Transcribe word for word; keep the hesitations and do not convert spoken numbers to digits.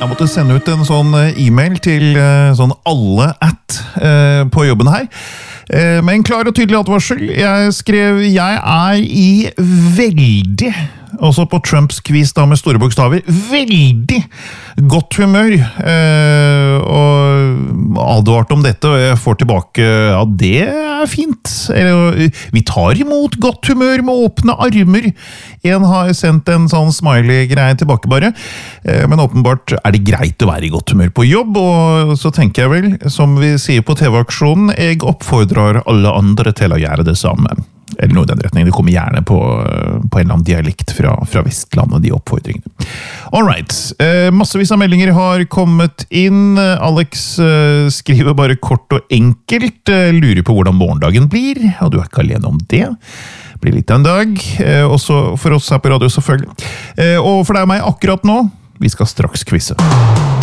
Jeg måtte sende ut en sånn e-mail til sånn alle at på jobben her. Med en klar og tydelig advarsel. Jeg skrev, jeg er i veldig, også på Trumps quiz da med store bokstaver, veldig godt humør. Og advart om dette, og jeg får tilbake, ja, det er fint. Vi tar imot godt humør med åpne armer. En har sendt en sånn smiley-greie tilbake bare, men åpenbart er det greit å være i godt humør på jobb, og så tenker jeg vel, som vi sier på T V-aksjonen, jeg oppfordrer alle andre til å gjøre det samme. Eller noe i den retningen. Det kommer gjerne på, på en eller annen dialekt fra, fra Vestlandet, de oppfordringene. Alright, eh, massevis av meldinger har kommet inn. Alex eh, skriver bare kort og enkelt, eh, lurer på hvordan morgendagen blir, og du er ikke alene om det. Det blir litt av en dag, eh, også for oss her på radio selvfølgelig. Eh, og for deg og meg akkurat nå, vi skal straks quizze.